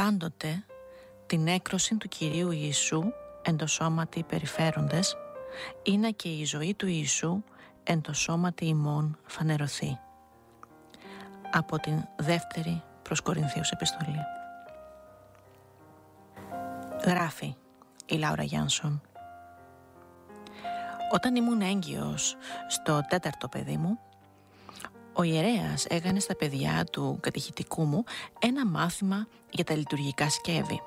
πάντοτε την έκρωση του Κυρίου Ιησού εν το σώματι περιφέροντες, είναι και η ζωή του Ιησού εν το σώματι ημών φανερωθεί. Από την δεύτερη προς Κορινθίους επιστολή. Γράφει η Λάουρα Γιάνσον: όταν ήμουν έγκυος στο 4ο παιδί μου, ο ιερέας έκανε στα παιδιά του κατηχητικού μου ένα μάθημα για τα λειτουργικά σκεύη.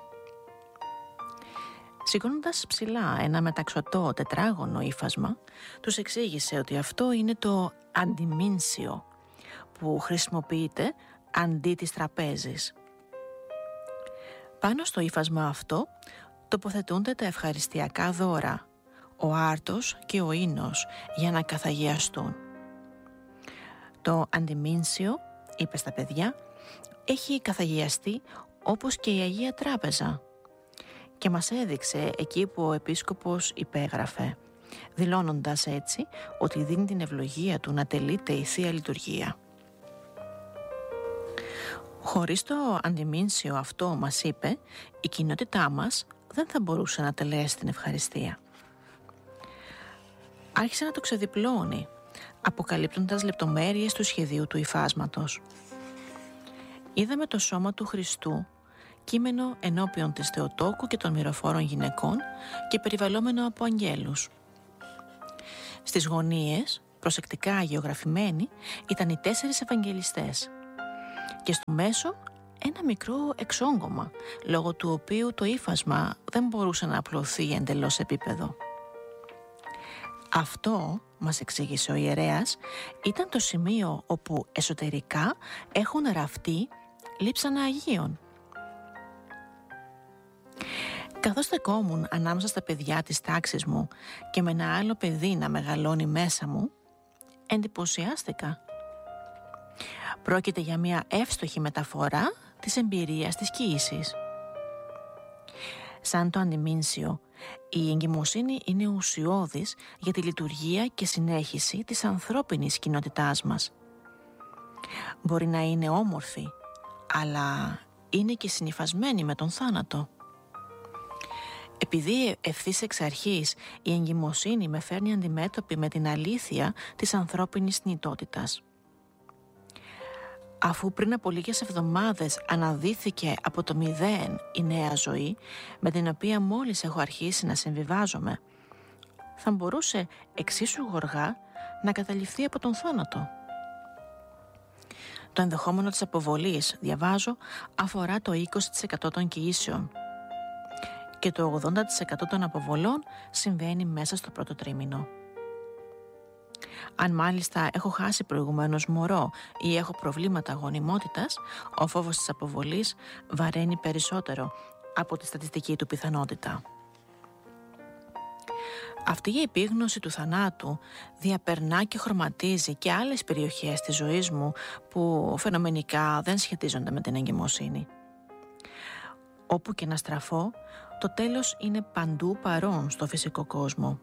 Σηκώνοντας ψηλά ένα μεταξωτό τετράγωνο ύφασμα, τους εξήγησε ότι αυτό είναι το αντιμήνσιο που χρησιμοποιείται αντί της τραπέζης. Πάνω στο ύφασμα αυτό τοποθετούνται τα ευχαριστιακά δώρα, ο άρτος και ο ίνος, για να καθαγιαστούν. Το αντιμήνσιο, είπε στα παιδιά, έχει καθαγιαστεί όπως και η Αγία Τράπεζα, και μας έδειξε εκεί που ο επίσκοπος υπέγραφε, δηλώνοντας έτσι ότι δίνει την ευλογία του να τελείται η Θεία Λειτουργία. Χωρίς το αντιμήνσιο αυτό, μας είπε, η κοινότητά μας δεν θα μπορούσε να τελέσει την ευχαριστία. Άρχισε να το ξεδιπλώνει, αποκαλύπτοντας λεπτομέρειες του σχεδίου του υφάσματος. Είδαμε το σώμα του Χριστού, κείμενο ενώπιον της Θεοτόκου και των μυροφόρων γυναικών και περιβαλλόμενο από αγγέλους. Στις γωνίες, προσεκτικά γεωγραφημένοι, ήταν οι 4 Ευαγγελιστές και στο μέσο ένα μικρό εξόγκωμα, λόγω του οποίου το ύφασμα δεν μπορούσε να απλωθεί εντελώς επίπεδο. Αυτό, μας εξήγησε ο ιερέας, ήταν το σημείο όπου εσωτερικά έχουν ραφτεί λείψανα Αγίων. Καθώς στεκόμουν ανάμεσα στα παιδιά της τάξης μου και με ένα άλλο παιδί να μεγαλώνει μέσα μου, εντυπωσιάστηκα. Πρόκειται για μια εύστοχη μεταφορά της εμπειρίας της κοίησης. Σαν το αντιμήνσιο, η εγκυμοσύνη είναι ουσιώδης για τη λειτουργία και συνέχιση της ανθρώπινης κοινότητάς μας. Μπορεί να είναι όμορφη, αλλά είναι και συνυφασμένη με τον θάνατο. Επειδή ευθύς εξ αρχής η εγκυμοσύνη με φέρνει αντιμέτωπη με την αλήθεια της ανθρώπινης θνητότητας. Αφού πριν από λίγες εβδομάδες αναδύθηκε από το 0 η νέα ζωή, με την οποία μόλις έχω αρχίσει να συμβιβάζομαι, θα μπορούσε εξίσου γοργά να καταληφθεί από τον θάνατο. Το ενδεχόμενο της αποβολής, διαβάζω, αφορά το 20% των κοίησεων και το 80% των αποβολών συμβαίνει μέσα στο πρώτο τρίμηνο. Αν μάλιστα έχω χάσει προηγουμένως μωρό ή έχω προβλήματα γονιμότητας, ο φόβος της αποβολής βαραίνει περισσότερο από τη στατιστική του πιθανότητα. Αυτή η επίγνωση του θανάτου διαπερνά και χρωματίζει και άλλες περιοχές της ζωής μου που φαινομενικά δεν σχετίζονται με την εγκυμοσύνη. Όπου και να στραφώ, το τέλος είναι παντού παρόν στο φυσικό κόσμο.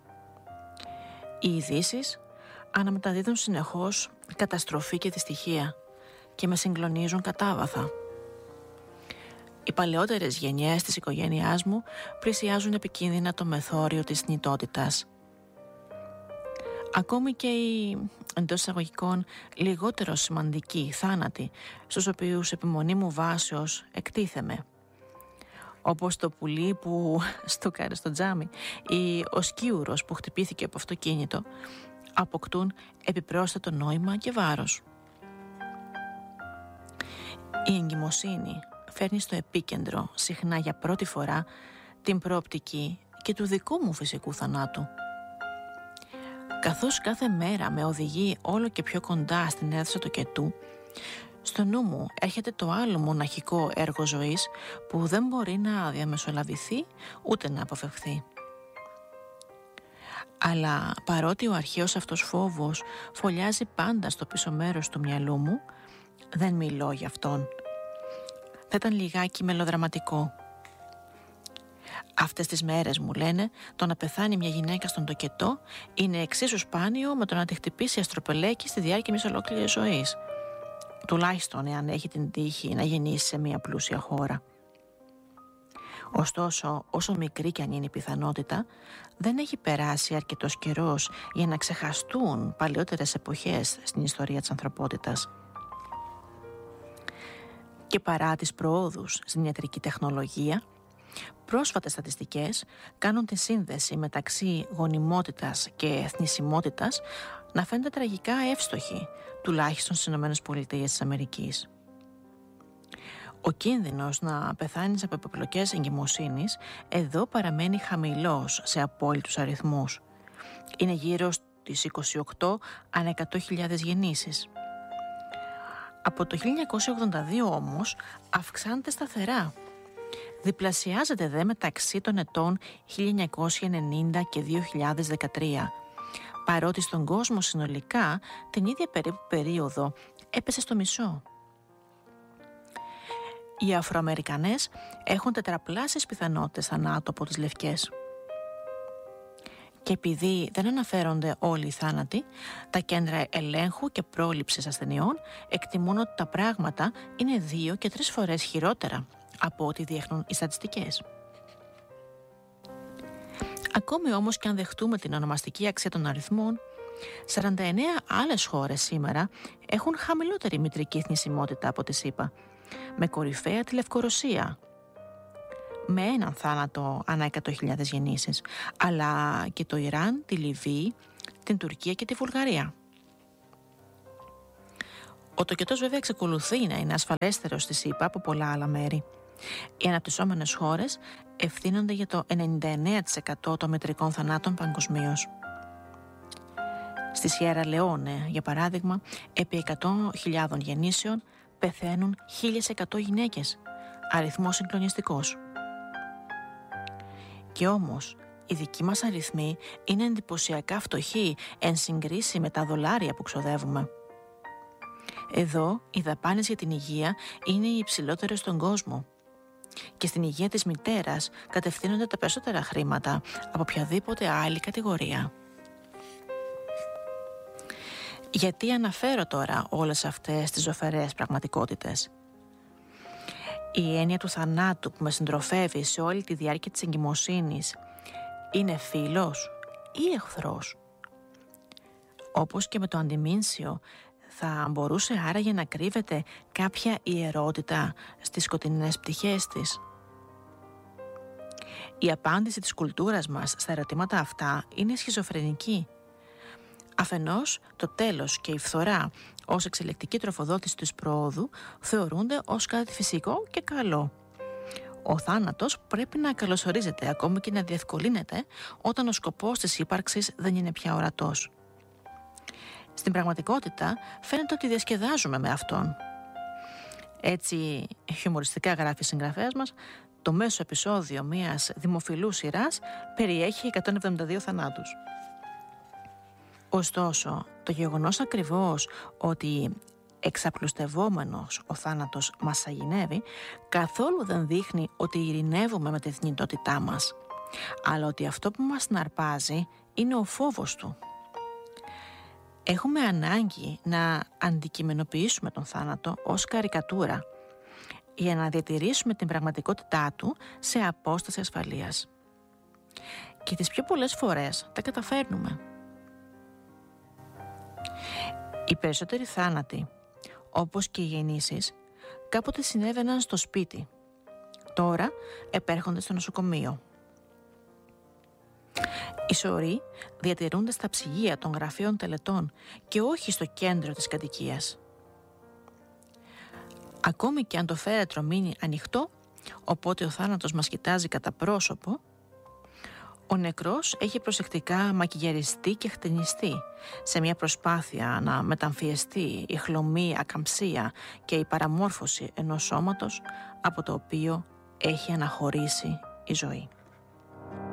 Οι ειδήσεις αναμεταδίδουν συνεχώς καταστροφή και δυστυχία και με συγκλονίζουν κατάβαθα. Οι παλαιότερες γενιές της οικογένειάς μου πλησιάζουν επικίνδυνα το μεθόριο της θνητότητας. Ακόμη και οι, εντός εισαγωγικών, λιγότερο σημαντικοί θάνατοι, στους οποίους επιμονή μου βάσεως εκτίθεμαι, όπως το πουλί που στούκαρε στο τζάμι ή ο σκίουρος που χτυπήθηκε από αυτοκίνητο, αποκτούν επιπρόσθετο νόημα και βάρος. Η εγκυμοσύνη φέρνει στο επίκεντρο, συχνά για πρώτη φορά, την προοπτική και του δικού μου φυσικού θανάτου. Καθώς κάθε μέρα με οδηγεί όλο και πιο κοντά στην αίθουσα του κετού, στο νου μου έρχεται το άλλο μοναχικό έργο ζωής που δεν μπορεί να διαμεσολαβηθεί ούτε να αποφευχθεί. Αλλά παρότι ο αρχαίος αυτός φόβος φωλιάζει πάντα στο πίσω μέρος του μυαλού μου, δεν μιλώ για αυτόν. Θα ήταν λιγάκι μελοδραματικό. Αυτές τις μέρες, μου λένε, το να πεθάνει μια γυναίκα στον τοκετό είναι εξίσου σπάνιο με το να τη χτυπήσει αστροπελέκι στη διάρκεια μιας ολόκληρης ζωής. Τουλάχιστον εάν έχει την τύχη να γεννήσει σε μια πλούσια χώρα. Ωστόσο, όσο μικρή κι αν είναι η πιθανότητα, δεν έχει περάσει αρκετός καιρός για να ξεχαστούν παλαιότερες εποχές στην ιστορία της ανθρωπότητας. Και παρά τις προόδους στην ιατρική τεχνολογία, πρόσφατες στατιστικές κάνουν τη σύνδεση μεταξύ γονιμότητας και θνησιμότητας να φαίνεται τραγικά εύστοχη, τουλάχιστον στις ΗΠΑ. Ο κίνδυνος να πεθάνεις από επιπλοκές εγκυμοσύνης εδώ παραμένει χαμηλός σε απόλυτους αριθμούς. Είναι γύρω στις 28 ανά 100.000 γεννήσεις. Από το 1982 όμως αυξάνεται σταθερά. Διπλασιάζεται δε μεταξύ των ετών 1990 και 2013, παρότι στον κόσμο συνολικά την ίδια περίπου περίοδο έπεσε στο μισό. Οι Αφροαμερικανές έχουν τετραπλάσιες πιθανότητες θανάτου από τις λευκές. Και επειδή δεν αναφέρονται όλοι οι θάνατοι, τα κέντρα ελέγχου και πρόληψης ασθενειών εκτιμούν ότι τα πράγματα είναι 2 και 3 φορές χειρότερα από ό,τι δείχνουν οι στατιστικές. Ακόμη όμως και αν δεχτούμε την ονομαστική αξία των αριθμών, 49 άλλες χώρες σήμερα έχουν χαμηλότερη μητρική θνησιμότητα από τη ΣΥΠΑ, με κορυφαία τη Λευκορωσία, με 1 θάνατο ανά 100.000 γεννήσεις, αλλά και το Ιράν, τη Λιβύη, την Τουρκία και τη Βουλγαρία. Ο τοκετός βέβαια εξακολουθεί να είναι ασφαλέστερος στη ΣΥΠΑ από πολλά άλλα μέρη. Οι αναπτυσσόμενες χώρες ευθύνονται για το 99% των μητρικών θανάτων παγκοσμίως. Στη Σιέρα Λεόνε, για παράδειγμα, επί 100.000 γεννήσεων πεθαίνουν 1.100 γυναίκες, αριθμός συγκλονιστικός. Και όμως, οι δικοί μας αριθμοί είναι εντυπωσιακά φτωχοί εν συγκρίση με τα δολάρια που ξοδεύουμε. Εδώ, οι δαπάνες για την υγεία είναι οι υψηλότερες στον κόσμο. Και στην υγεία της μητέρας κατευθύνονται τα περισσότερα χρήματα από οποιαδήποτε άλλη κατηγορία. Γιατί αναφέρω τώρα όλες αυτές τις ζωφερές πραγματικότητες? Η έννοια του θανάτου που με συντροφεύει σε όλη τη διάρκεια της εγκυμοσύνης είναι φίλος ή εχθρός? Όπως και με το αντιμήνσιο, θα μπορούσε άραγε να κρύβεται κάποια ιερότητα στις σκοτεινές πτυχές της? Η απάντηση της κουλτούρας μας στα ερωτήματα αυτά είναι σχιζοφρενική. Αφενός, το τέλος και η φθορά ως εξελικτική τροφοδότηση της προόδου θεωρούνται ως κάτι φυσικό και καλό. Ο θάνατος πρέπει να καλωσορίζεται ακόμη και να διευκολύνεται όταν ο σκοπός της ύπαρξης δεν είναι πια ορατός. Στην πραγματικότητα φαίνεται ότι διασκεδάζουμε με αυτόν. Έτσι, χιουμοριστικά γράφει η συγγραφέας μας, το μέσο επεισόδιο μιας δημοφιλούς σειράς περιέχει 172 θανάτους. Ωστόσο, το γεγονός ακριβώς ότι εξαπλουστευόμενος ο θάνατος μας αγινεύει καθόλου δεν δείχνει ότι ειρηνεύουμε με τη θνητότητά μας, αλλά ότι αυτό που μας συναρπάζει είναι ο φόβος του. Έχουμε ανάγκη να αντικειμενοποιήσουμε τον θάνατο ως καρικατούρα για να διατηρήσουμε την πραγματικότητά του σε απόσταση ασφαλείας. Και τις πιο πολλές φορές τα καταφέρνουμε. Οι περισσότεροι θάνατοι, όπως και οι γεννήσεις, κάποτε συνέβαιναν στο σπίτι. Τώρα επέρχονται στο νοσοκομείο. Οι σωροί διατηρούνται στα ψυγεία των γραφείων τελετών και όχι στο κέντρο της κατοικίας. Ακόμη και αν το φέρετρο μείνει ανοιχτό, οπότε ο θάνατος μας κοιτάζει κατά πρόσωπο, ο νεκρός έχει προσεκτικά μακιγιαριστεί και χτενιστεί σε μια προσπάθεια να μεταμφιεστεί η χλωμή ακαμψία και η παραμόρφωση ενός σώματος από το οποίο έχει αναχωρήσει η ζωή.